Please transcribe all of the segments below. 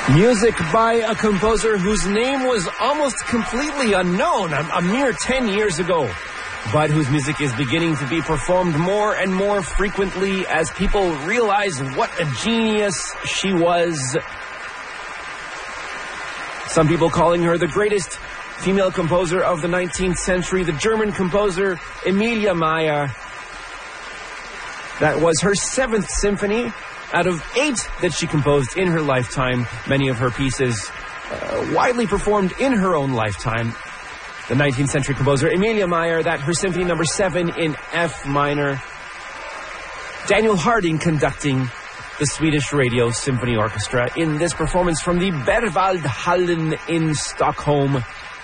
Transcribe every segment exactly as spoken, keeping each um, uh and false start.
Music by a composer whose name was almost completely unknown a, a mere ten years ago, but whose music is beginning to be performed more and more frequently as people realize what a genius she was. Some people calling her the greatest female composer of the nineteenth century, the German composer Emilia Mayer. That was her seventh symphony out of eight that she composed in her lifetime, many of her pieces uh, widely performed in her own lifetime. The nineteenth century composer Emilia Mayer, that her symphony number seven in F minor. Daniel Harding conducting the Swedish Radio Symphony Orchestra in this performance from the Berwaldhallen in Stockholm.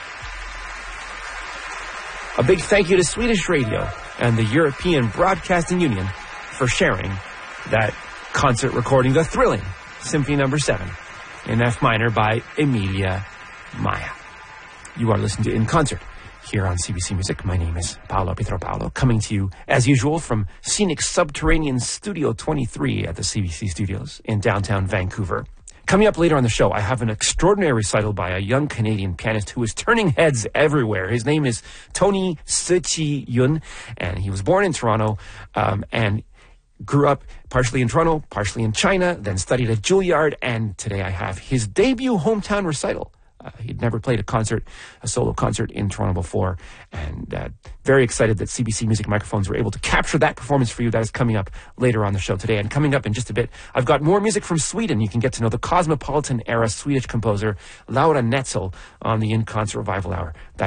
A big thank you to Swedish Radio and the European Broadcasting Union for sharing that concert recording, the thrilling Symphony number seven in F minor by Emilia Mayer. You are listening to In Concert here on C B C Music. My name is Paolo Pietropalo, coming to you as usual from scenic subterranean Studio twenty-three at the C B C Studios in downtown Vancouver. Coming up later on the show, I have an extraordinary recital by a young Canadian pianist who is turning heads everywhere. His name is Tony Tzu-Chi Yun, and he was born in Toronto, um, and grew up partially in Toronto, partially in China, then studied at Juilliard, and today I have his debut hometown recital. Uh, he'd never played a concert, a solo concert in Toronto before, and uh, very excited that C B C Music microphones were able to capture that performance for you. That is coming up later on the show today. And coming up in just a bit, I've got more music from Sweden. You can get to know the Cosmopolitan-era Swedish composer Laura Netzel on the In Concert Revival Hour. That